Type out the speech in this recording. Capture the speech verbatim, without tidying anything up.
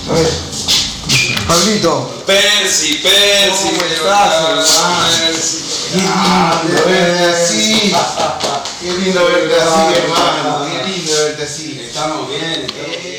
A ver. Pablito. Percy, Percy, ¿Cómo me estás, levantás, hermano? Percy. Qué lindo verte así. Qué lindo verte así, hermano. Qué lindo verte así. Estamos bien, estamos bien.